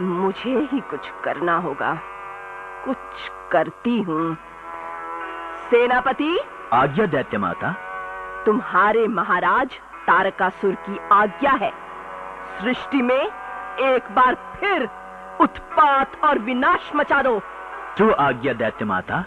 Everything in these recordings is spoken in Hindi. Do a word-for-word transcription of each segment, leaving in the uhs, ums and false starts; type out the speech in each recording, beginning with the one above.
मुझे ही कुछ करना होगा। कुछ करती हूँ। सेनापति। आज्ञा दैत्य माता। तुम्हारे महाराज तारकासुर की आज्ञा है, सृष्टि में एक बार फिर उत्पात और विनाश मचा दो। जो आज्ञा दैत्य माता।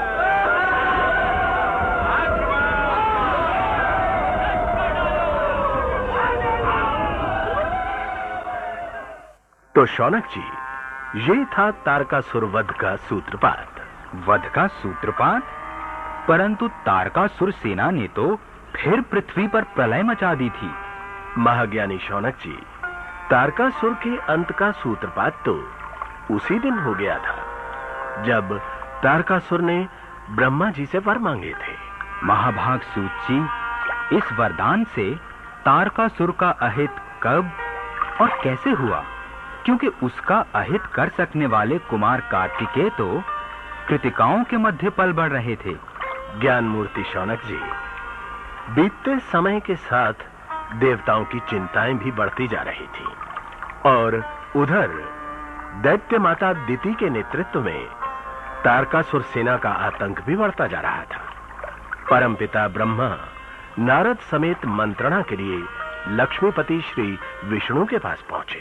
तो शौनक जी, ये था तारकासुर वध का सूत्रपात। वध का सूत्रपात? परंतु तारकासुर सेना ने तो फिर पृथ्वी पर प्रलय मचा दी थी। महाज्ञानी शौनक जी, तारकासुर के अंत का सूत्रपात तो उसी दिन हो गया था जब तारकासुर ने ब्रह्मा जी से वर मांगे थे। महाभाग सूत जी, इस वरदान से तारकासुर का अहित कब और कैसे हुआ? क्योंकि उसका अहित कर सकने वाले कुमार कार्तिकेय तो कृतिकाओं के मध्य पल बढ़ रहे थे। ज्ञान मूर्ति शौनक जी, बीतते समय के साथ देवताओं की चिंताएं भी बढ़ती जा रही थी और उधर दैत्य माता दिति के नेतृत्व में तारकासुर सेना का आतंक भी बढ़ता जा रहा था। परमपिता ब्रह्मा नारद समेत मंत्रणा के लिए लक्ष्मीपति श्री विष्णु के पास पहुंचे।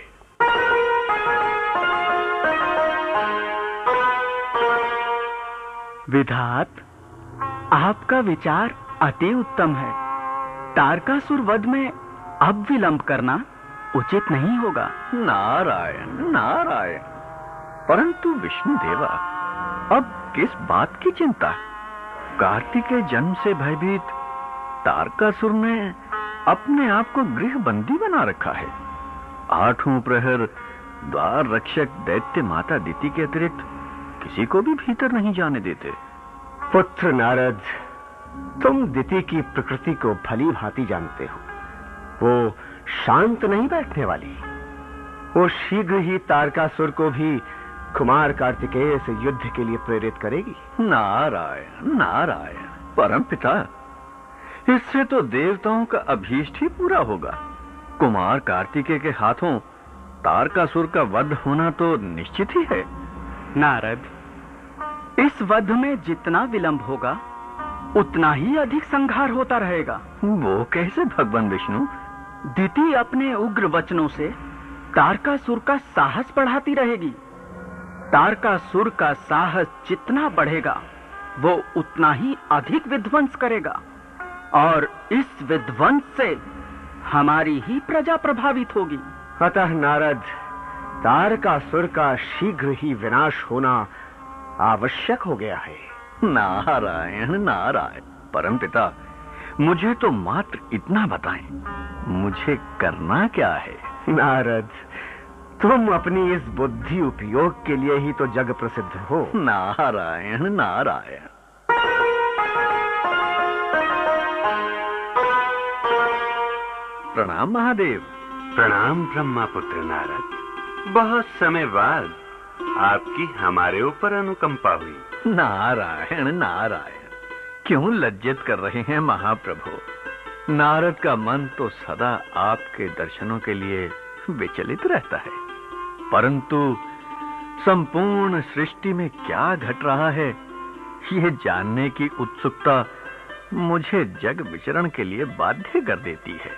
विधात, आपका विचार अति उत्तम है। तारकासुर वध में अब विलंब करना उचित नहीं होगा। नारायण नारायण। परंतु विष्णु देवा, अब किस बात की चिंता? कार्तिकेय जन्म से भयभीत तारकासुर ने अपने आप को गृहबंदी बना रखा है। आठों प्रहर द्वार रक्षक दैत्य माता दिति के अतिरिक्त किसी को भी भीतर नहीं जाने देते। पुत्र नारद, तुम दिति की प्रकृति को भली भांति जानते हो। वो शांत नहीं बैठने वाली। वो शीघ्र ही तारकासुर को भी कुमार कार्तिकेय से युद्ध के लिए प्रेरित करेगी। नारायण नारायण। परमपिता, इससे तो देवताओं का अभीष्ट ही पूरा होगा। कुमार कार्तिकेय के हाथों तारकासुर का वध होना तो निश्चित ही है। नारद, इस वध में जितना विलंब होगा उतना ही अधिक संहार होता रहेगा। वो कैसे भगवान विष्णु? दिति अपने उग्र वचनों से तारकासुर का साहस बढ़ाती रहेगी। तारकासुर का साहस जितना बढ़ेगा वो उतना ही अधिक विध्वंस करेगा और इस विध्वंस से हमारी ही प्रजा प्रभावित होगी। अतः नारद, तारकासुर का शीघ्र ही विनाश होना आवश्यक हो गया है। नारायण नारायण। परमपिता, मुझे तो मात्र इतना बताएं, मुझे करना क्या है? नारद, तुम अपनी इस बुद्धि उपयोग के लिए ही तो जग प्रसिद्ध हो। नारायण नारायण। प्रणाम महादेव। प्रणाम ब्रह्मापुत्र नारद। बहुत समय बाद आपकी हमारे ऊपर अनुकंपा हुई। नारायण नारायण। क्यों लज्जित कर रहे हैं महाप्रभु? नारद का मन तो सदा आपके दर्शनों के लिए विचलित रहता है, परंतु संपूर्ण सृष्टि में क्या घट रहा है यह जानने की उत्सुकता मुझे जग विचरण के लिए बाध्य कर देती है।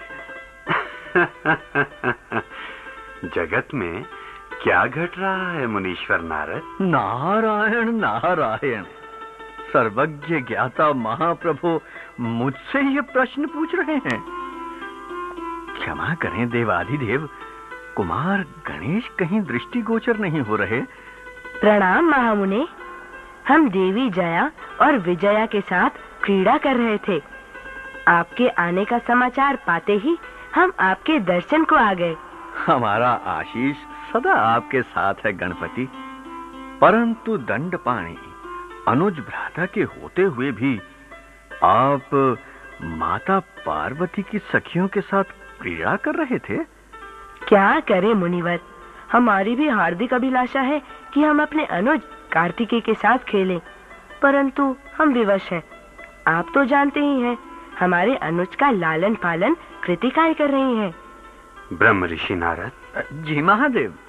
जगत में क्या घट रहा है मुनीश्वर नारद? नारायण नारायण। सर्वज्ञ ज्ञाता महाप्रभु मुझसे ये प्रश्न पूछ रहे हैं। क्षमा करें देवाधिदेव, कुमार गणेश कहीं दृष्टिगोचर नहीं हो रहे? प्रणाम महामुने। हम देवी जया और विजया के साथ क्रीड़ा कर रहे थे। आपके आने का समाचार पाते ही हम आपके दर्शन को आ गए। हमारा आशीष सदा आपके साथ है गणपति, परंतु दंडपाणी अनुज भ्राता के होते हुए भी आप माता पार्वती की सखियों के साथ क्रीड़ा कर रहे थे। क्या करें मुनिवर, हमारी भी हार्दिक अभिलाषा है कि हम अपने अनुज कार्तिकेय के साथ खेलें, परंतु हम विवश हैं। आप तो जानते ही हैं, हमारे अनुज का लालन पालन कृतिकाएं कर रही हैं। ब्रह्म ऋषि नारद। जी महादेव।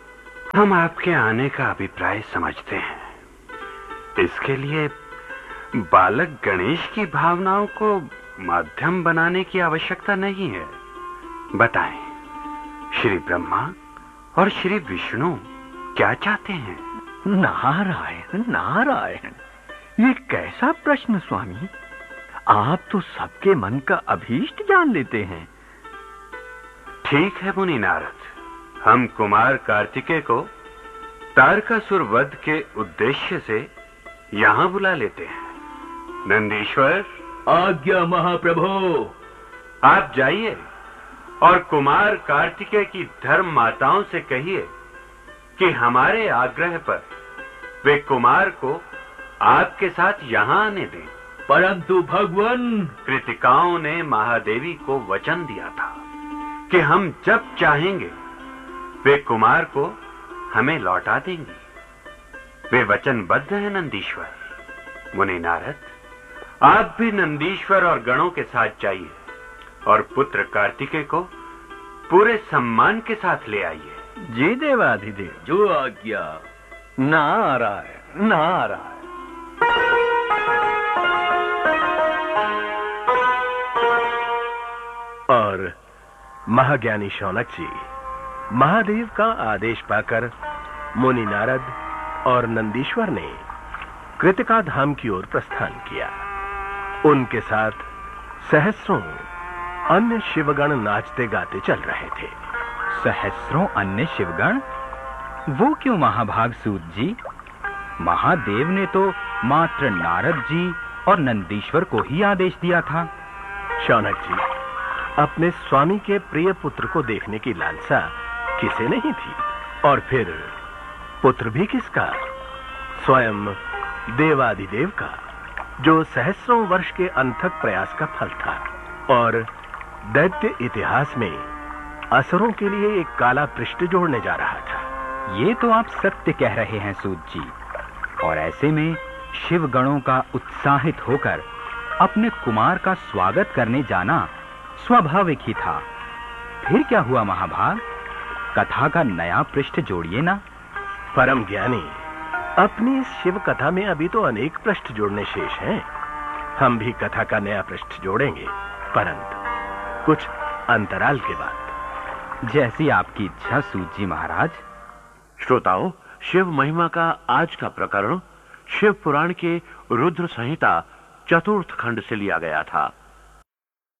हम आपके आने का अभिप्राय समझते हैं। इसके लिए बालक गणेश की भावनाओं को माध्यम बनाने की आवश्यकता नहीं है। बताएं, श्री ब्रह्मा और श्री विष्णु क्या चाहते हैं? नारायण नारायण, ये कैसा प्रश्न स्वामी। आप तो सबके मन का अभीष्ट जान लेते हैं। ठीक है मुनि नारद, हम कुमार कार्तिकेय को तारकासुर वध के उद्देश्य से यहां बुला लेते हैं। नंदीश्वर, आज्ञा महाप्रभु। आप जाइए और कुमार कार्तिकेय की धर्म माताओं से कहिए कि हमारे आग्रह पर वे कुमार को आपके साथ यहां आने दें। परंतु भगवान, कृतिकाओं ने महादेवी को वचन दिया था कि हम जब चाहेंगे वे कुमार को हमें लौटा देंगी। वे वचनबद्ध हैं नंदीश्वर। मुनि नारद, आप भी नंदीश्वर और गणों के साथ जाइए और पुत्र कार्तिकेय को पूरे सम्मान के साथ ले आइए। जी देवाधिदेव, जो आज्ञा। नारायण नारायण। और महाज्ञानी शौनक जी महादेव का आदेश पाकर मुनि नारद और नंदीश्वर ने कृतिका धाम की ओर प्रस्थान किया। उनके साथ सहस्रों अन्य शिवगण नाचते गाते चल रहे थे। सहस्रों अन्य शिवगण? वो क्यों महाभाग सूत जी? महादेव ने तो मात्र नारद जी और नंदीश्वर को ही आदेश दिया था। शौनक जी, अपने स्वामी के प्रिय पुत्र को देखने की लालसा किसे नहीं थी? और फिर पुत्र भी किसका? स्वयं देवाधिदेव का, जो सहस्रों वर्ष के अनथक प्रयास का फल था और दैत्य इतिहास में असुरों के लिए एक काला पृष्ठ जोड़ने जा रहा था। ये तो आप सत्य कह रहे हैं सूत जी। और ऐसे में शिव गणों का उत्साहित होकर अपने कुमार का स्वागत करने जाना स्वाभाविक ही था। फिर क्या हुआ महाभाग? कथा का नया पृष्ठ जोड़िए ना। परम ज्ञानी, अपनी इस शिव कथा में अभी तो अनेक पृष्ठ जोड़ने शेष हैं। हम भी कथा का नया पृष्ठ जोड़ेंगे, परंतु कुछ अंतराल के बाद। जैसी आपकी इच्छा सूत जी महाराज। श्रोताओं, शिव महिमा का आज का प्रकरण शिव पुराण के रुद्र संहिता चतुर्थ खंड से लिया गया था।